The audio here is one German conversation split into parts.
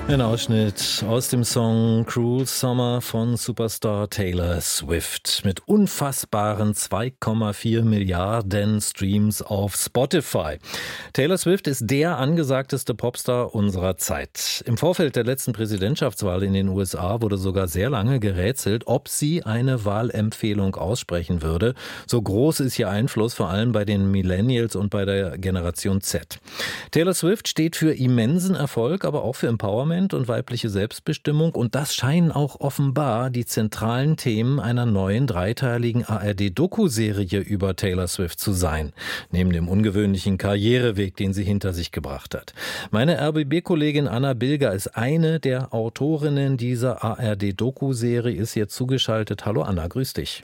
Ein Ausschnitt aus dem Song Cruel Summer von Superstar Taylor Swift mit unfassbaren 2,4 Milliarden Streams auf Spotify. Taylor Swift ist der angesagteste Popstar unserer Zeit. Im Vorfeld der letzten Präsidentschaftswahl in den USA wurde sogar sehr lange gerätselt, ob sie eine Wahlempfehlung aussprechen würde. So groß ist ihr Einfluss, vor allem bei den Millennials und bei der Generation Z. Taylor Swift steht für immensen Erfolg, aber auch für Empowerment und weibliche Selbstbestimmung, und das scheinen auch offenbar die zentralen Themen einer neuen dreiteiligen ARD-Doku-Serie über Taylor Swift zu sein, neben dem ungewöhnlichen Karriereweg, den sie hinter sich gebracht hat. Meine RBB-Kollegin Anna Bilger ist eine der Autorinnen dieser ARD-Doku-Serie, ist hier zugeschaltet. Hallo Anna, grüß dich.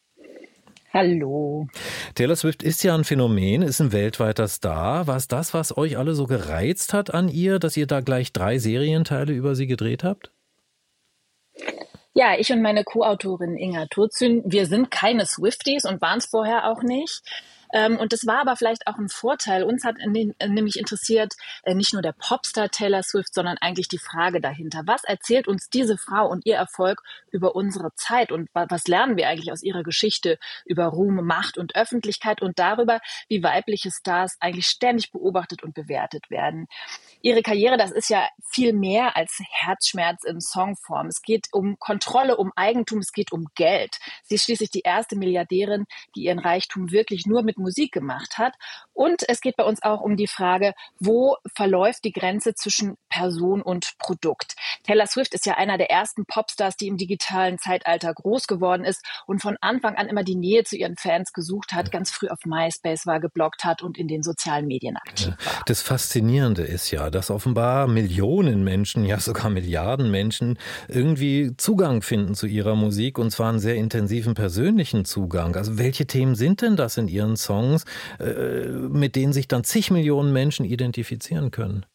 Hallo. Taylor Swift ist ja ein Phänomen, ist ein weltweiter Star. War es das, was euch alle so gereizt hat an ihr, dass ihr da gleich 3 Serienteile über sie gedreht habt? Ja, ich und meine Co-Autorin Inga Turzün, wir sind keine Swifties und waren es vorher auch nicht. Und das war aber vielleicht auch ein Vorteil. Uns hat nämlich interessiert, nicht nur der Popstar Taylor Swift, sondern eigentlich die Frage dahinter. Was erzählt uns diese Frau und ihr Erfolg über unsere Zeit? Und was lernen wir eigentlich aus ihrer Geschichte über Ruhm, Macht und Öffentlichkeit und darüber, wie weibliche Stars eigentlich ständig beobachtet und bewertet werden? Ihre Karriere, das ist ja viel mehr als Herzschmerz in Songform. Es geht um Kontrolle, um Eigentum, es geht um Geld. Sie ist schließlich die erste Milliardärin, die ihren Reichtum wirklich nur mit Musik gemacht hat. Und es geht bei uns auch um die Frage, wo verläuft die Grenze zwischen Person und Produkt? Taylor Swift ist ja einer der ersten Popstars, die im digitalen Zeitalter groß geworden ist und von Anfang an immer die Nähe zu ihren Fans gesucht hat, ganz früh auf MySpace war, gebloggt hat und in den sozialen Medien aktiv war. Das Faszinierende ist ja, dass offenbar Millionen Menschen, ja sogar Milliarden Menschen irgendwie Zugang finden zu ihrer Musik, und zwar einen sehr intensiven persönlichen Zugang. Also welche Themen sind denn das in ihren Songs, mit denen sich dann zig Millionen Menschen identifizieren können?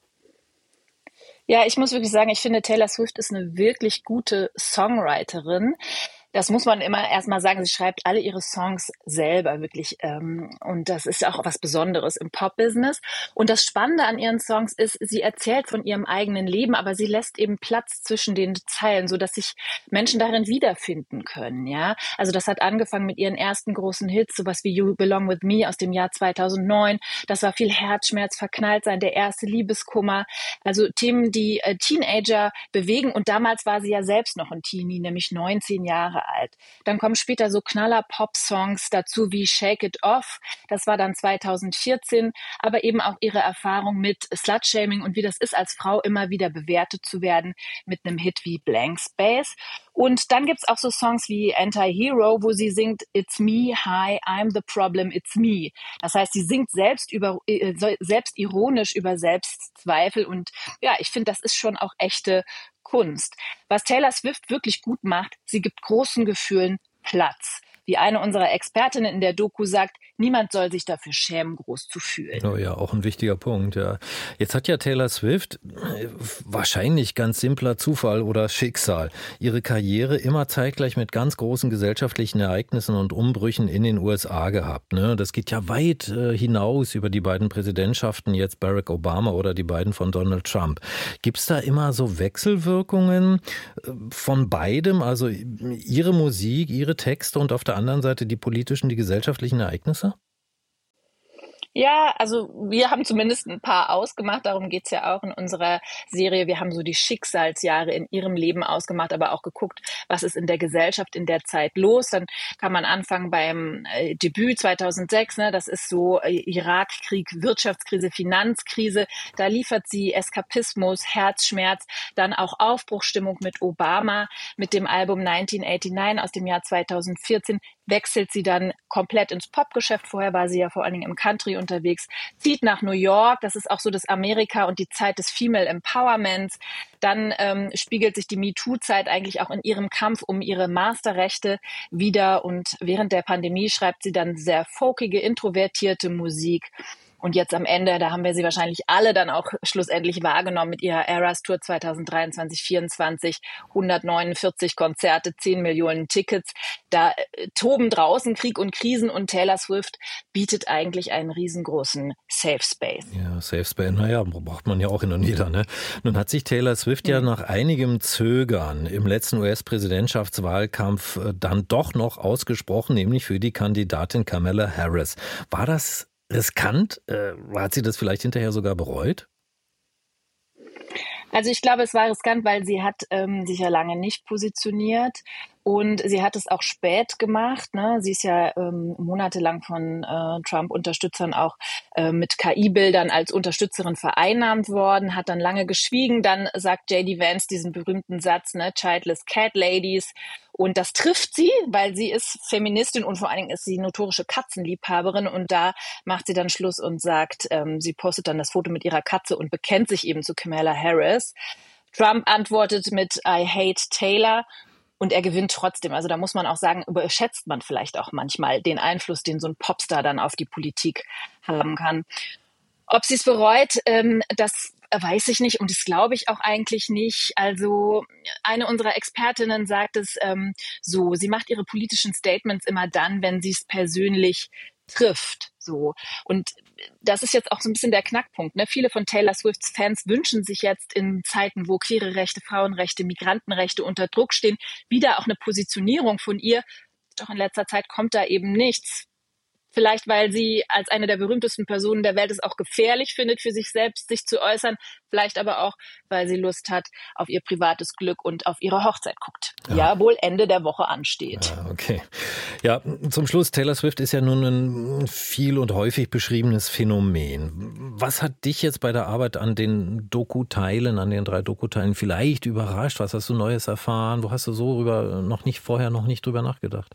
Ja, ich muss wirklich sagen, ich finde, Taylor Swift ist eine wirklich gute Songwriterin. Das muss man immer erstmal sagen. Sie schreibt alle ihre Songs selber wirklich. Und das ist auch was Besonderes im Pop-Business. Und das Spannende an ihren Songs ist, sie erzählt von ihrem eigenen Leben, aber sie lässt eben Platz zwischen den Zeilen, sodass sich Menschen darin wiederfinden können. Ja, also das hat angefangen mit ihren ersten großen Hits, sowas wie You Belong With Me aus dem Jahr 2009. Das war viel Herzschmerz, Verknalltsein, der erste Liebeskummer. Also Themen, die Teenager bewegen. Und damals war sie ja selbst noch ein Teenie, nämlich 19 Jahre alt. Dann kommen später so Knaller-Pop-Songs dazu wie Shake It Off. Das war dann 2014. Aber eben auch ihre Erfahrung mit Slut-Shaming und wie das ist, als Frau immer wieder bewertet zu werden mit einem Hit wie Blank Space. Und dann gibt's auch so Songs wie Anti-Hero, wo sie singt It's me, hi, I'm the problem, it's me. Das heißt, sie singt selbstironisch über Selbstzweifel. Und ja, ich finde, das ist schon auch echte Kunst. Was Taylor Swift wirklich gut macht, sie gibt großen Gefühlen Platz. Wie eine unserer Expertinnen in der Doku sagt, niemand soll sich dafür schämen, groß zu fühlen. Oh ja, auch ein wichtiger Punkt, ja. Jetzt hat ja Taylor Swift, wahrscheinlich ganz simpler Zufall oder Schicksal, ihre Karriere immer zeitgleich mit ganz großen gesellschaftlichen Ereignissen und Umbrüchen in den USA gehabt. Ne? Das geht ja weit hinaus über die beiden Präsidentschaften, jetzt Barack Obama oder die beiden von Donald Trump. Gibt's da immer so Wechselwirkungen von beidem, also ihre Musik, ihre Texte und auf der anderen Seite die politischen, die gesellschaftlichen Ereignisse? Ja, also wir haben zumindest ein paar ausgemacht, darum geht's ja auch in unserer Serie. Wir haben so die Schicksalsjahre in ihrem Leben ausgemacht, aber auch geguckt, was ist in der Gesellschaft in der Zeit los. Dann kann man anfangen beim Debüt 2006, ne? Das ist so Irakkrieg, Wirtschaftskrise, Finanzkrise. Da liefert sie Eskapismus, Herzschmerz, dann auch Aufbruchsstimmung mit Obama, mit dem Album 1989 aus dem Jahr 2014. Wechselt sie dann komplett ins Popgeschäft. Vorher war sie ja vor allen Dingen im Country unterwegs, zieht nach New York. Das ist auch so das Amerika und die Zeit des Female Empowerments. Dann spiegelt sich die MeToo-Zeit eigentlich auch in ihrem Kampf um ihre Masterrechte wider. Und während der Pandemie schreibt sie dann sehr folkige, introvertierte Musik. Und jetzt am Ende, da haben wir sie wahrscheinlich alle dann auch schlussendlich wahrgenommen mit ihrer Eras Tour 2023-24, 149 Konzerte, 10 Millionen Tickets. Da toben draußen Krieg und Krisen und Taylor Swift bietet eigentlich einen riesengroßen Safe Space. Ja, Safe Space, naja, braucht man ja auch hin und wieder, ne? Nun hat sich Taylor Swift ja nach einigem Zögern im letzten US-Präsidentschaftswahlkampf dann doch noch ausgesprochen, nämlich für die Kandidatin Kamala Harris. War das riskant? Hat sie das vielleicht hinterher sogar bereut? Also ich glaube, es war riskant, weil sie hat sich ja lange nicht positioniert und sie hat es auch spät gemacht. Ne? Sie ist ja monatelang von Trump-Unterstützern auch mit KI-Bildern als Unterstützerin vereinnahmt worden, hat dann lange geschwiegen. Dann sagt J.D. Vance diesen berühmten Satz, ne, Childless Cat Ladies. Und das trifft sie, weil sie ist Feministin und vor allen Dingen ist sie notorische Katzenliebhaberin. Und da macht sie dann Schluss und sagt, sie postet dann das Foto mit ihrer Katze und bekennt sich eben zu Kamala Harris. Trump antwortet mit I hate Taylor. Und er gewinnt trotzdem. Also da muss man auch sagen, überschätzt man vielleicht auch manchmal den Einfluss, den so ein Popstar dann auf die Politik haben kann. Ob sie es bereut, das weiß ich nicht und das glaube ich auch eigentlich nicht. Also eine unserer Expertinnen sagt es so, sie macht ihre politischen Statements immer dann, wenn sie es persönlich trifft. So. Und das ist jetzt auch so ein bisschen der Knackpunkt. Ne? Viele von Taylor Swifts Fans wünschen sich jetzt in Zeiten, wo queere Rechte, Frauenrechte, Migrantenrechte unter Druck stehen, wieder auch eine Positionierung von ihr. Doch in letzter Zeit kommt da eben nichts. Vielleicht, weil sie als eine der berühmtesten Personen der Welt es auch gefährlich findet, für sich selbst sich zu äußern. Vielleicht aber auch, weil sie Lust hat auf ihr privates Glück und auf ihre Hochzeit guckt. Ja, wohl Ende der Woche ansteht. Ja, okay. Ja, zum Schluss, Taylor Swift ist ja nun ein viel und häufig beschriebenes Phänomen. Was hat dich jetzt bei der Arbeit an den Dokuteilen, an den 3 Dokuteilen vielleicht überrascht? Was hast du Neues erfahren? Wo hast du so vorher noch nicht drüber nachgedacht?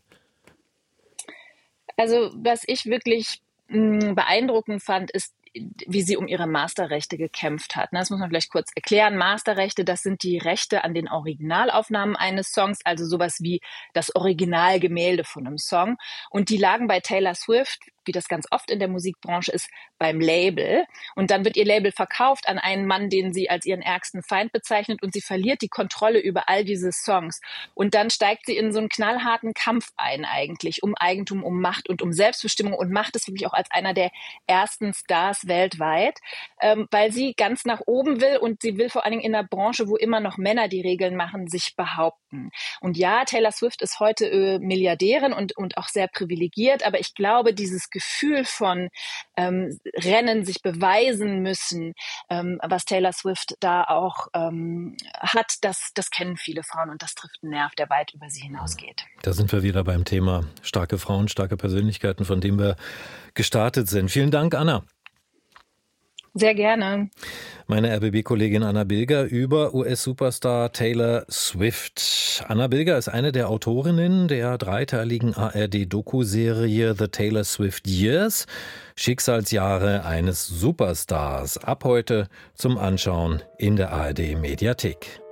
Also was ich wirklich beeindruckend fand, ist, wie sie um ihre Masterrechte gekämpft hat. Das muss man vielleicht kurz erklären. Masterrechte, das sind die Rechte an den Originalaufnahmen eines Songs, also sowas wie das Originalgemälde von einem Song. Und die lagen bei Taylor Swift, wie das ganz oft in der Musikbranche ist, beim Label. Und dann wird ihr Label verkauft an einen Mann, den sie als ihren ärgsten Feind bezeichnet und sie verliert die Kontrolle über all diese Songs. Und dann steigt sie in so einen knallharten Kampf ein eigentlich, um Eigentum, um Macht und um Selbstbestimmung und macht es wirklich auch als einer der ersten Stars weltweit, weil sie ganz nach oben will und sie will vor allen Dingen in einer Branche, wo immer noch Männer die Regeln machen, sich behaupten. Und ja, Taylor Swift ist heute Milliardärin und auch sehr privilegiert, aber ich glaube, dieses Gefühl von Rennen, sich beweisen müssen, was Taylor Swift da auch hat, das kennen viele Frauen und das trifft einen Nerv, der weit über sie hinausgeht. Da sind wir wieder beim Thema starke Frauen, starke Persönlichkeiten, von dem wir gestartet sind. Vielen Dank, Anna. Sehr gerne. Meine RBB-Kollegin Anna Bilger über US-Superstar Taylor Swift. Anna Bilger ist eine der Autorinnen der 3-teiligen ARD-Doku-Serie The Taylor Swift Years. Schicksalsjahre eines Superstars. Ab heute zum Anschauen in der ARD-Mediathek.